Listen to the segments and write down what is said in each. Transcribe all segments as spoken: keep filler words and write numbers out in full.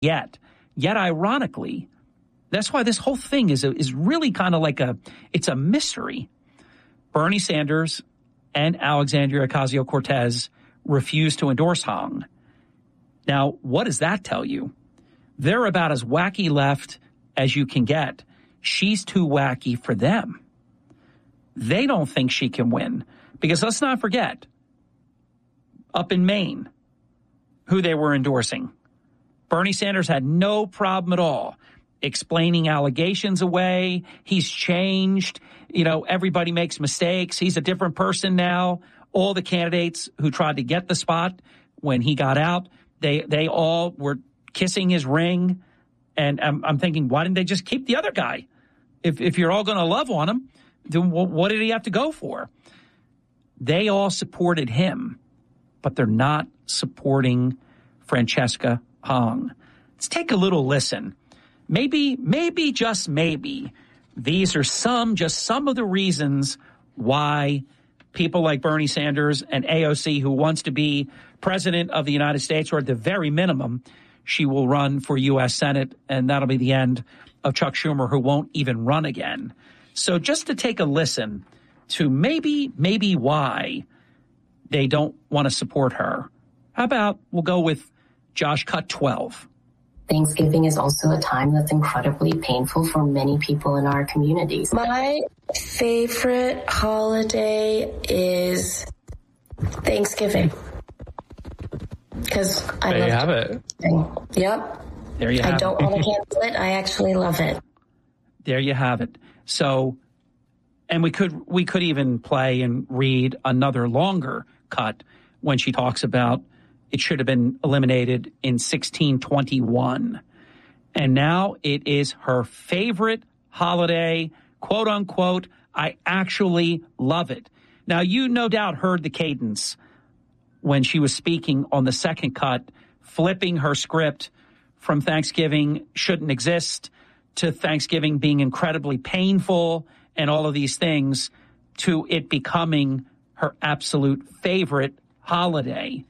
yet. Yet, ironically, that's why this whole thing is a, is really kind of like a, it's a mystery. Bernie Sanders and Alexandria Ocasio-Cortez refused to endorse Hong. Now, what does that tell you? They're about as wacky left as you can get. She's too wacky for them. They don't think she can win. Because let's not forget, up in Maine, who they were endorsing. Bernie Sanders had no problem at all explaining allegations away. He's changed. You know, everybody makes mistakes. He's a different person now. All the candidates who tried to get the spot when he got out, they they all were kissing his ring. And I'm, I'm thinking, why didn't they just keep the other guy? If if you're all going to love on him, then what did he have to go for? They all supported him, but they're not supporting Francesca Hong. Let's take a little listen. Maybe, maybe, just maybe, these are some, just some of the reasons why people like Bernie Sanders and A O C, who wants to be president of the United States, or at the very minimum, she will run for U S Senate, and that'll be the end of Chuck Schumer, who won't even run again. So just to take a listen to maybe, maybe why they don't want to support her. How about we'll go with Josh Cut twelve. Thanksgiving is also a time that's incredibly painful for many people in our communities. My favorite holiday is Thanksgiving. Because I there love you have it. Yep. There you have I don't it. want to cancel it. I actually love it. There you have it. So, and we could we could even play and read another longer cut when she talks about it should have been eliminated in sixteen twenty-one. And now it is her favorite holiday, quote unquote. I actually love it. Now, you no doubt heard the cadence when she was speaking on the second cut, flipping her script from Thanksgiving shouldn't exist to Thanksgiving being incredibly painful and all of these things to it becoming her absolute favorite holiday.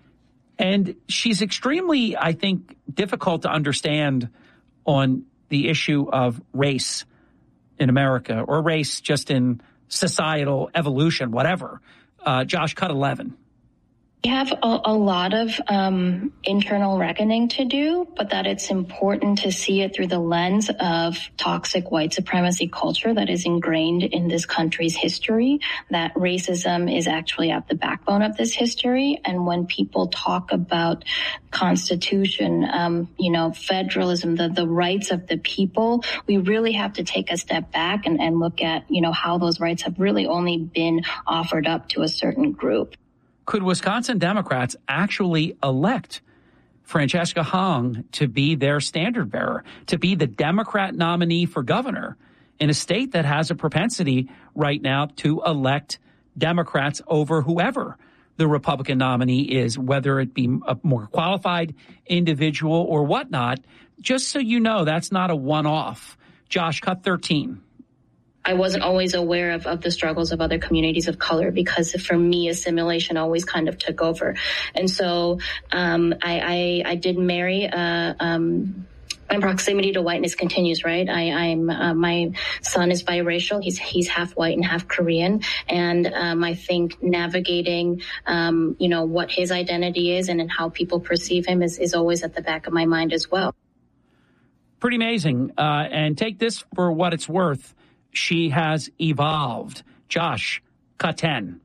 And she's extremely, I think, difficult to understand on the issue of race in America, or race just in societal evolution, whatever. Uh, Josh, cut eleven. We have a, a lot of um, internal reckoning to do, but that it's important to see it through the lens of toxic white supremacy culture that is ingrained in this country's history, that racism is actually at the backbone of this history. And when people talk about Constitution, um, you know, federalism, the, the rights of the people, we really have to take a step back and, and look at, you know, how those rights have really only been offered up to a certain group. Could Wisconsin Democrats actually elect Francesca Hong to be their standard bearer, to be the Democrat nominee for governor in a state that has a propensity right now to elect Democrats over whoever the Republican nominee is, whether it be a more qualified individual or whatnot? Just so you know, that's not a one-off. Josh, cut thirteen. I wasn't always aware of, of the struggles of other communities of color because for me, assimilation always kind of took over. And so um, I, I, I did marry uh, um, my proximity to whiteness continues, right? I, I'm uh, my son is biracial. He's he's half white and half Korean, and um, I think navigating, um, you know, what his identity is and, and how people perceive him is, is always at the back of my mind as well. Pretty amazing. Uh, and take this for what it's worth. She has evolved. Josh, cut ten.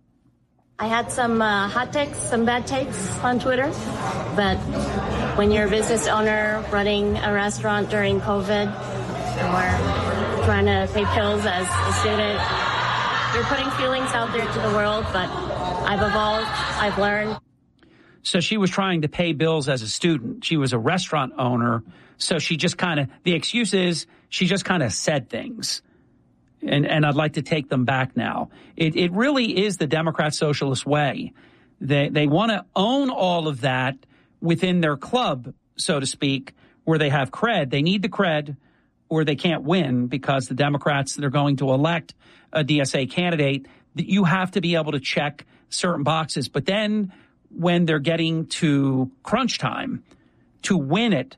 I had some uh, hot takes, some bad takes on Twitter, but when you're a business owner running a restaurant during COVID or trying to pay bills as a student, you're putting feelings out there to the world, but I've evolved, I've learned. So she was trying to pay bills as a student. She was a restaurant owner, so she just kind of, the excuse is she just kind of said things. And and I'd like to take them back now. It it really is the Democrat Socialist way. They they want to own all of that within their club, so to speak, where they have cred. They need the cred or they can't win because the Democrats that are going to elect a D S A candidate, you have to be able to check certain boxes. But then when they're getting to crunch time, to win it